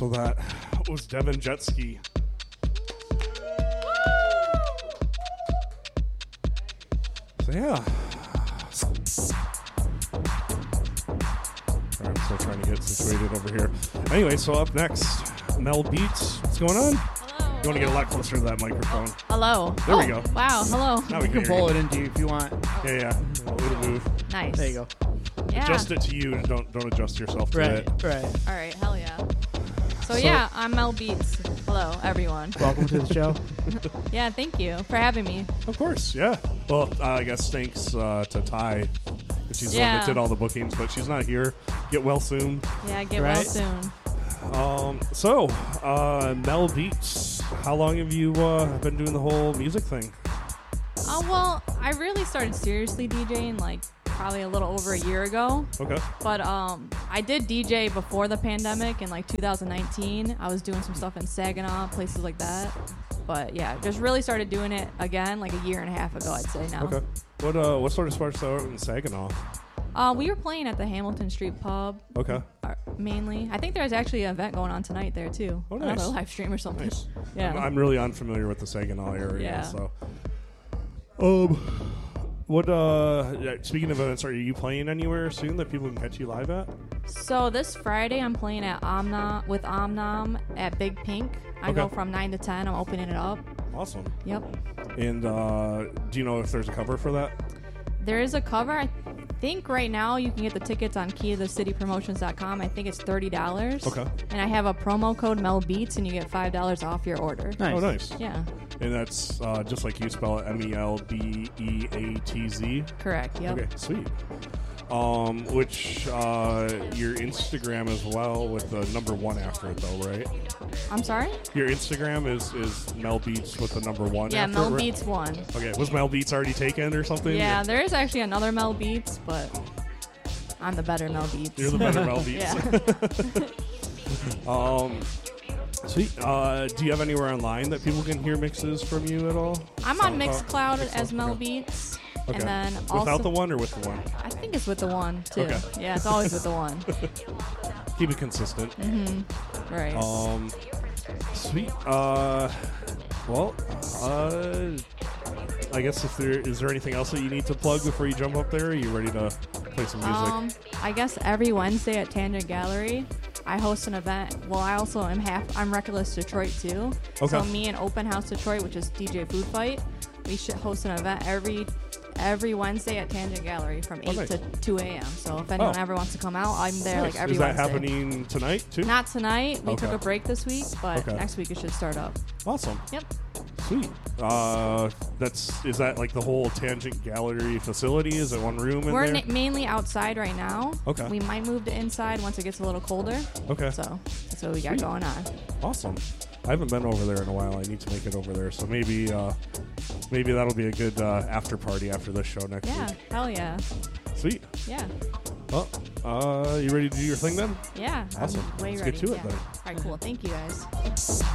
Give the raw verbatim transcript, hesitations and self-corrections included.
So that was Devin Jetski. So yeah. All right, I'm still trying to get situated over here. Anyway, so up next, Mel Beats. What's going on? Hello. You want to get a lot closer to that microphone. Hello. There oh, we go. Wow. Hello. Now we You can can hear pull you. it into you if you want. Yeah, yeah. A little move. Nice. There you go. Yeah. Adjust it to you. Don't don't adjust yourself to Right, it. right. All right. Hell yeah. So, So- yeah, I'm Mel Beats. Hello, everyone. Welcome to the show. Yeah, thank you for having me. Of course, yeah. Well, uh, I guess thanks uh, to Ty. She's the one Yeah. that did all the bookings, but she's not here. Get well soon. Yeah, get well Right. soon. Um, so, uh, Mel Beats, how long have you uh, been doing the whole music thing? Oh, well, I really started seriously DJing like probably a little over a year ago. Okay. But um, I did D J before the pandemic in like two thousand nineteen. I was doing some stuff in Saginaw, places like that. But yeah, just really started doing it again like a year and a half ago, I'd say now. Okay. What uh, what sort of spots out in Saginaw? Uh, we were playing at the Hamilton Street Pub Okay. uh, mainly. I think there's actually an event going on tonight there too. Oh, nice. Another live stream or something. Nice. Yeah. I'm, I'm really unfamiliar with the Saginaw area, Yeah. so. Um, what uh, yeah, speaking of events, are you playing anywhere soon that people can catch you live at? So this Friday I'm playing at Omna with Omnom at Big Pink. I Okay. go from nine to ten. I'm opening it up. Awesome. Yep. And uh, do you know if there's a cover for that? There is a cover. I think right now you can get the tickets on key to the city promotions dot com. I think it's thirty dollars. Okay. And I have a promo code MELBEATS and you get five dollars off your order. Nice. Oh, nice. Yeah, And that's uh, just like you spell it, M E L B E A T Z. correct. Yep. Okay, sweet. Um, which uh, your Instagram as well with the number one after it though, right? I'm sorry? Your Instagram is is Mel Beats with the number one. Yeah, after Mel it, right? Beats one. Okay, was Mel Beats already taken or something? Yeah, there is actually another Mel Beats, but I'm the better Mel Beats. You're the better Mel Beats. Yeah. um, sweet. Uh, do you have anywhere online that people can hear mixes from you at all? I'm on SoundCloud? Mixcloud Mixcloud, as Mel okay. Beats. Okay. And then Without also, the one or with the one? I think it's with the one too. Okay. Yeah, it's always with the one. Keep it consistent. Mm-hmm. Right. Um, sweet. Uh, well, uh, I guess if there is there anything else that you need to plug before you jump up there? Are you ready to play some music? Um, I guess every Wednesday at Tangent Gallery, I host an event. Well, I also am half. I'm Reckless Detroit too. Okay. So me and Open House Detroit, which is D J Food Fight, we should host an event every every Wednesday at Tangent Gallery from Oh, eight nice. to two a.m. So if anyone Oh. ever wants to come out, I'm there Nice. like every Is that Wednesday. happening tonight too? Not tonight. We Okay. took a break this week, but Okay. next week it should start up. Awesome. Yep. Sweet. Uh, that's is that like the whole Tangent Gallery facility? Is it one room in We're there? na- mainly outside right now. Okay. We might move to inside once it gets a little colder. Okay. So that's what we got Sweet. going on. Awesome. I haven't been over there in a while. I need to make it over there. So maybe uh, maybe that'll be a good uh, after party after this show next Yeah. week. Hell yeah. Sweet. Yeah. Well, uh, you ready to do your thing then? Yeah. Awesome. I'm way Let's ready. get to it yeah. then. All right, cool. Thank you guys.